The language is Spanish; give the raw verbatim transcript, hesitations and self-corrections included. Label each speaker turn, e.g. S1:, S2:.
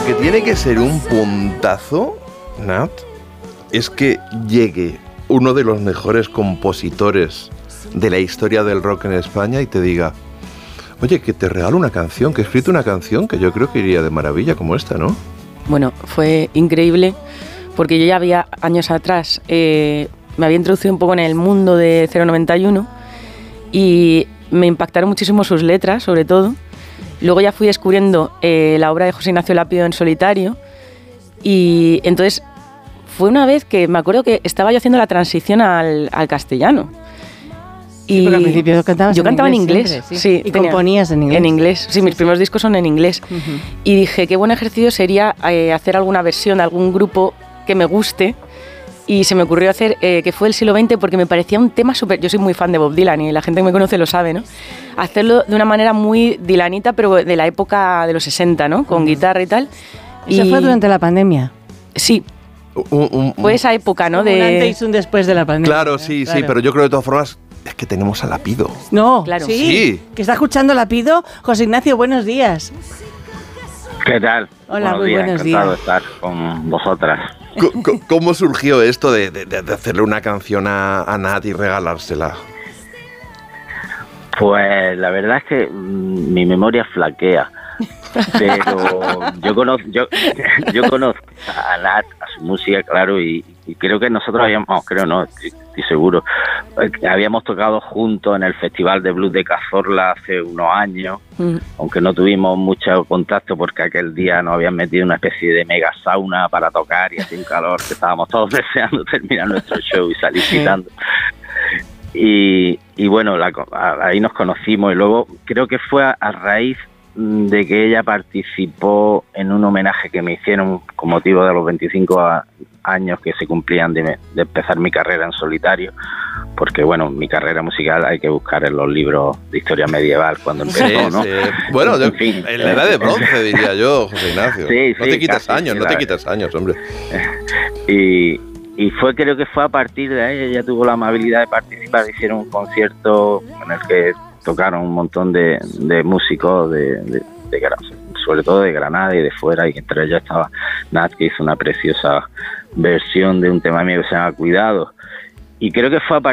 S1: lo que tiene que ser un puntazo, Nat, es que llegue uno de los mejores compositores de la historia del rock en España y te diga: oye, que te regalo una canción, que he escrito una canción que yo creo que iría de maravilla como esta, ¿no?
S2: Bueno, fue increíble porque yo ya había años atrás, eh, me había introducido un poco en el mundo de cero noventa y uno y me impactaron muchísimo sus letras, sobre todo. Luego ya fui descubriendo eh, la obra de José Ignacio Lápido en solitario y entonces fue una vez que me acuerdo que estaba yo haciendo la transición al, al castellano.
S3: Y sí, porque al principio cantabas
S2: yo
S3: en
S2: cantaba
S3: inglés,
S2: en inglés,
S3: siempre, sí.
S2: sí,
S3: y
S2: tenía,
S3: componías en inglés.
S2: En inglés, sí, sí mis sí. primeros discos son en inglés. Uh-huh. Y dije, qué buen ejercicio sería eh, hacer alguna versión de algún grupo que me guste. Y se me ocurrió hacer, eh, que fue el siglo veinte, porque me parecía un tema súper... Yo soy muy fan de Bob Dylan y la gente que me conoce lo sabe, ¿no? Hacerlo de una manera muy dylanita, pero de la época de los sesenta, ¿no? Con uh-huh. guitarra y tal.
S3: ¿Eso y... fue durante la pandemia?
S2: Sí.
S1: Un, un, un,
S2: fue esa época, ¿no? De...
S3: Un antes y un después de la pandemia.
S1: Claro, sí, claro. sí, pero yo creo de todas formas... Es que tenemos a Lapido.
S3: No,
S2: claro.
S3: ¿sí?
S1: sí.
S3: ¿Que está escuchando Lapido? José Ignacio, buenos días.
S4: ¿Qué tal?
S3: Hola,
S4: buenos
S3: muy
S4: días.
S3: buenos
S4: Encantado
S3: días.
S4: de estar con vosotras.
S1: ¿Cómo surgió esto de, de, de hacerle una canción a, a Nat y regalársela?
S4: Pues la verdad es que mmm, mi memoria flaquea. Pero yo conozco, yo, yo conozco a Nat, a su música, claro, y, y creo que nosotros habíamos, no, creo no, estoy, estoy seguro, habíamos tocado juntos en el Festival de Blues de Cazorla hace unos años, mm. aunque no tuvimos mucho contacto porque aquel día nos habían metido una especie de mega sauna para tocar y hacía un calor que estábamos todos deseando terminar nuestro show y salir gritando. Y, y bueno, la, ahí nos conocimos y luego creo que fue a, a raíz de que ella participó en un homenaje que me hicieron con motivo de los veinticinco a, años que se cumplían de, de empezar mi carrera en solitario, porque bueno, mi carrera musical hay que buscar en los libros de historia medieval cuando empezó,
S1: sí,
S4: ¿no?
S1: Sí. Bueno, en, fin, en la edad de bronce diría yo, José Ignacio.
S4: Sí,
S1: no
S4: sí,
S1: te quitas
S4: casi,
S1: años,
S4: sí,
S1: no te
S4: la...
S1: quitas años, hombre.
S4: Y, y fue, creo que fue a partir de ahí, ella tuvo la amabilidad de participar, hicieron un concierto en el que tocaron un montón de, de músicos de, de, de, sobre todo de Granada y de fuera, y entre ellos estaba Nat, que hizo una preciosa versión de un tema mío que se llama Cuidado, y creo que fue a